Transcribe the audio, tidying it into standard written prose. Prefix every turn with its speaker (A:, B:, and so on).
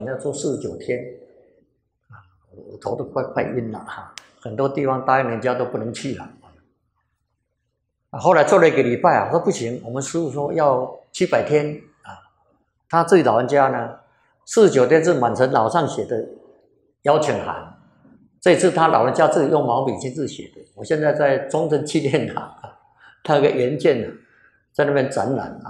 A: 要做49天啊，我头都快晕了哈，很多地方答应人家都不能去了。后来做了1个礼拜啊，说不行，我们师父说要700天啊。他自己老人家呢，49天是满城老上写的邀请函，这次他老人家自己用毛笔亲自写的。我现在在中正纪念堂那个原件在那边展览啊。